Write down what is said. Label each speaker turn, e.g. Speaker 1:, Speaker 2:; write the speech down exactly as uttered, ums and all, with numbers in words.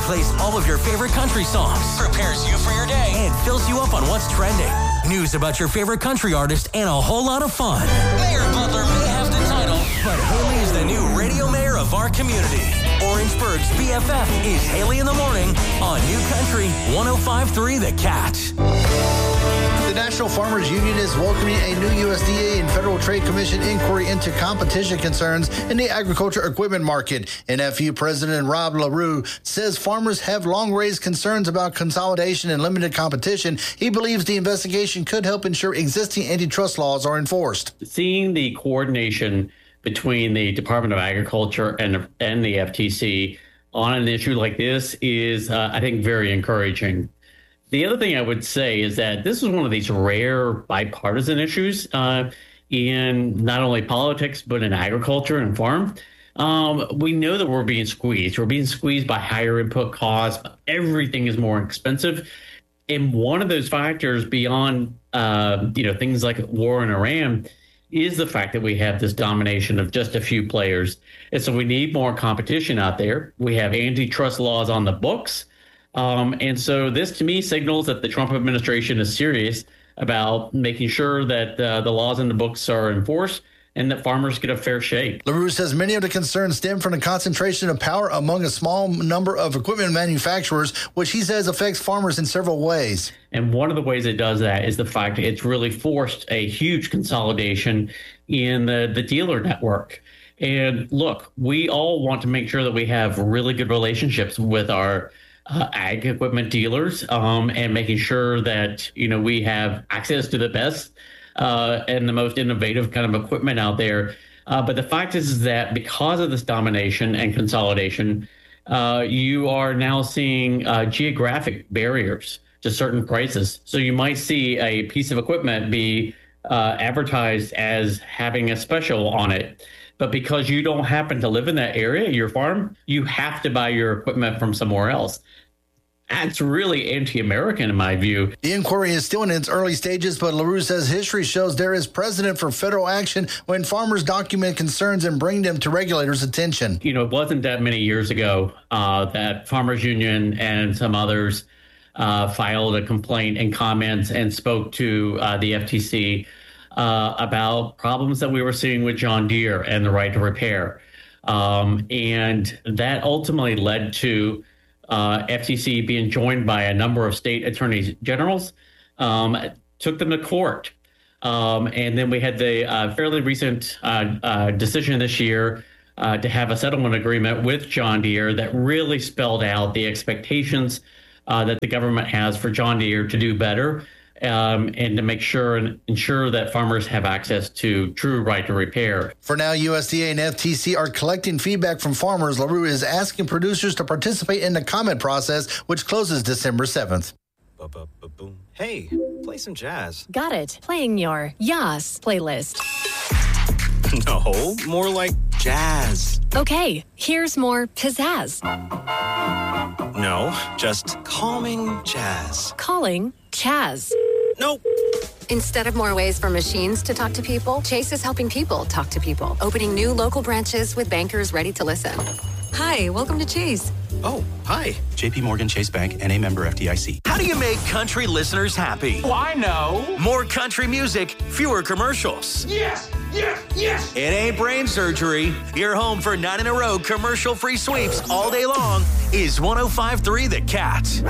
Speaker 1: plays all of your favorite country songs, prepares you for your day, and fills you up on what's trending. News about your favorite country artist and a whole lot of fun. Mayor Butler may have the title, but Haley is the new radio mayor of our community. Orangeburg's B F F is Haley in the Morning on New Country one oh five point three The Cat.
Speaker 2: The National Farmers Union is welcoming a new U S D A and Federal Trade Commission inquiry into competition concerns in the agriculture equipment market. N F U President Rob LaRue says farmers have long raised concerns about consolidation and limited competition. He believes the investigation could help ensure existing antitrust laws are enforced.
Speaker 3: Seeing the coordination between the Department of Agriculture and, and the F T C on an issue like this is, uh, I think, very encouraging. The other thing I would say is that this is one of these rare bipartisan issues uh, in not only politics, but in agriculture and farm. Um, we know that we're being squeezed. We're being squeezed by higher input costs. Everything is more expensive. And one of those factors beyond, uh, you know, things like war in Iran is the fact that we have this domination of just a few players. And so we need more competition out there. We have antitrust laws on the books. Um, and so this, to me, signals that the Trump administration is serious about making sure that uh, the laws in the books are enforced and that farmers get a fair shake.
Speaker 2: LaRue says many of the concerns stem from the concentration of power among a small number of equipment manufacturers, which he says affects farmers in several ways.
Speaker 3: And one of the ways it does that is the fact that it's really forced a huge consolidation in the, the dealer network. And look, we all want to make sure that we have really good relationships with our Uh, ag equipment dealers um, and making sure that, you know, we have access to the best uh, and the most innovative kind of equipment out there. Uh, but the fact is, is that because of this domination and consolidation, uh, you are now seeing uh, geographic barriers to certain prices. So you might see a piece of equipment be uh, advertised as having a special on it. But because you don't happen to live in that area, your farm, you have to buy your equipment from somewhere else. That's really anti-American in my view.
Speaker 2: The inquiry is still in its early stages, but LaRue says history shows there is precedent for federal action when farmers document concerns and bring them to regulators' attention.
Speaker 3: You know, it wasn't that many years ago uh, that Farmers Union and some others uh, filed a complaint and comments and spoke to uh, the F T C uh, about problems that we were seeing with John Deere and the right to repair. Um, and that ultimately led to Uh, F T C being joined by a number of state attorneys generals, um, took them to court. Um, and then we had the uh, fairly recent uh, uh, decision this year uh, to have a settlement agreement with John Deere that really spelled out the expectations uh, that the government has for John Deere to do better um, and to make sure and ensure that farmers have access to true right to repair.
Speaker 2: For now, U S D A and F T C are collecting feedback from farmers. LaRue is asking producers to participate in the comment process, which closes December seventh.
Speaker 4: Hey, play some jazz.
Speaker 5: Got it. Playing your Yas playlist.
Speaker 4: No, more like jazz.
Speaker 5: Okay, here's more pizzazz.
Speaker 4: No, just calming jazz.
Speaker 5: Calling Chaz.
Speaker 4: Nope.
Speaker 6: Instead of more ways for machines to talk to people, Chase is helping people talk to people, opening new local branches with bankers ready to listen. Hi, welcome to Chase.
Speaker 4: Oh, hi. J P Morgan Chase Bank, N A member F D I C.
Speaker 1: How do you make country listeners happy?
Speaker 7: Oh, I know.
Speaker 1: More country music, fewer commercials.
Speaker 7: Yes, yes, yes.
Speaker 1: It ain't brain surgery. Your home for nine in a row commercial-free sweeps all day long is one oh five point three The Cat.